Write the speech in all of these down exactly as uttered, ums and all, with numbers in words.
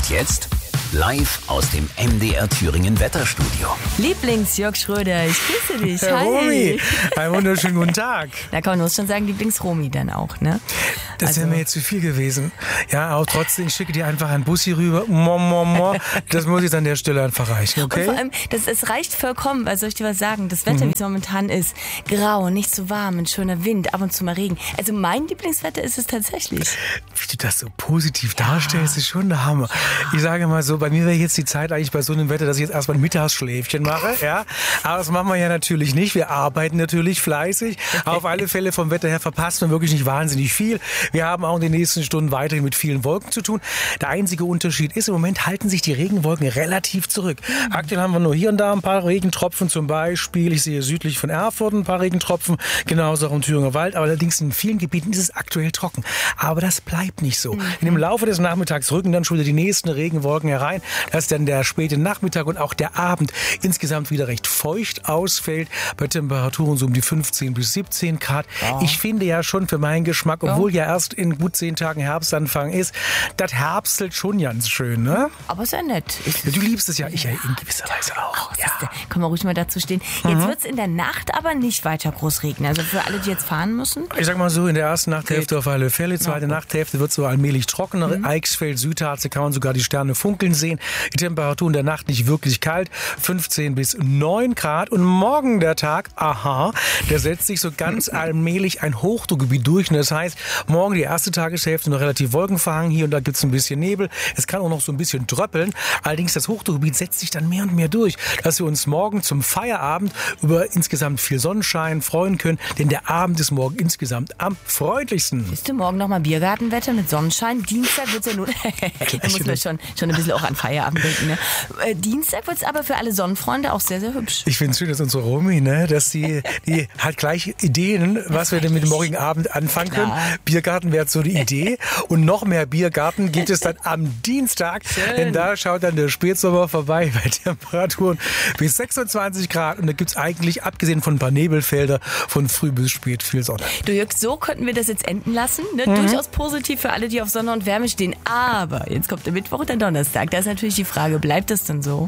Und jetzt live aus dem M D R Thüringen Wetterstudio. Lieblings-Jörg Schröder, ich grüße dich. Herr Hi. Romy, einen wunderschönen guten Tag. Da kann man nur schon sagen, Lieblings-Romy dann auch, ne? Das Also- wäre mir jetzt zu viel gewesen. Ja, auch trotzdem, ich schicke dir einfach einen Bus hier rüber. Mo, mo, mo. Das muss jetzt an der Stelle einfach reichen, okay? Und vor allem, das, es reicht vollkommen, weil soll ich dir was sagen, das Wetter, Mhm. wie es momentan ist, grau, nicht so warm, ein schöner Wind, ab und zu mal Regen. Also mein Lieblingswetter ist es tatsächlich. Wie du das so positiv darstellst, ist schon der Hammer. Ich sage mal so, bei mir wäre jetzt die Zeit eigentlich bei so einem Wetter, dass ich jetzt erstmal ein Mittagsschläfchen mache. Ja? Aber das machen wir ja natürlich nicht. Wir arbeiten natürlich fleißig. Auf alle Fälle vom Wetter her verpasst man wirklich nicht wahnsinnig viel. Wir haben auch in den nächsten Stunden weiterhin mit vielen Wolken zu tun. Der einzige Unterschied ist, im Moment halten sich die Regenwolken relativ zurück. Aktuell haben wir nur hier und da ein paar Regentropfen, zum Beispiel, ich sehe südlich von Erfurt ein paar Regentropfen, genauso auch im Thüringer Wald. Aber allerdings in vielen Gebieten ist es aktuell trocken. Aber das bleibt nicht so. In dem Laufe des Nachmittags rücken dann schon wieder die nächsten Regenwolken herein, dass dann der späte Nachmittag und auch der Abend insgesamt wieder recht feucht ausfällt, bei Temperaturen so um die fünfzehn bis siebzehn Grad. Ja. Ich finde ja schon für meinen Geschmack, obwohl ja erst in gut zehn Tagen Herbstanfang ist, das herbstelt schon ganz schön, ne? Aber sehr nett. Ich, Ja, du liebst es ja, ich ja in gewisser Weise auch. ja. Können wir ruhig mal dazu stehen. Jetzt Mhm. wird es in der Nacht aber nicht weiter groß regnen. Also für alle, die jetzt fahren müssen. Ich sag mal so, in der ersten Nachthälfte auf alle Fälle, zweite Nachthälfte wird so allmählich trockener. Mhm. Eichsfeld, Südharze kann man sogar die Sterne funkeln sehen. Die Temperatur in der Nacht nicht wirklich kalt, fünfzehn bis neun Grad. Und morgen der Tag, aha, der setzt sich so ganz allmählich ein Hochdruckgebiet durch. Und das heißt, morgen die erste Tageshälfte noch relativ wolkenverhangen. Hier und da gibt's ein bisschen Nebel. Es kann auch noch so ein bisschen tröppeln. Allerdings das Hochdruckgebiet setzt sich dann mehr und mehr durch, dass wir uns morgen zum Feierabend über insgesamt viel Sonnenschein freuen können. Denn der Abend ist morgen insgesamt am freundlichsten. Ist du morgen nochmal Biergartenwetter mit Sonnenschein? Dienstag wird es ja nur... da muss man schon, schon ein bisschen auch an Feierabend denken. Ne? Äh, Dienstag wird es aber für alle Sonnenfreunde auch sehr, sehr hübsch. Ich finde es schön, dass unsere Romy, ne, dass die, die hat gleich Ideen, was wir denn mit dem morgigen Abend anfangen können. Klar. Biergarten wäre so die Idee. Und noch mehr Biergarten gibt es dann am Dienstag. Schön. Denn da schaut dann der Spätsommer vorbei bei Temperaturen bis sechsundzwanzig Grad. Und da gibt es eigentlich, abgesehen von ein paar Nebelfelder, von früh bis spät viel Sonne. Du Jörg, so könnten wir das jetzt enden lassen. Ne? Mhm. Durchaus positiv für alle, die auf Sonne und Wärme stehen. Aber jetzt kommt der Mittwoch und der Donnerstag. Da ist natürlich die Frage, bleibt das denn so?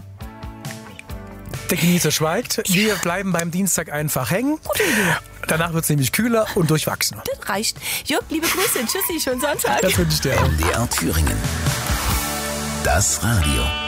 Der Genießer schweigt. Wir bleiben beim Dienstag einfach hängen. Gute Idee. Danach wird es nämlich kühler und durchwachsener. Das reicht. Jörg, liebe Grüße. Tschüssi, schönen Sonntag. Das wünsche ich dir auch. M D R Thüringen. Das Radio.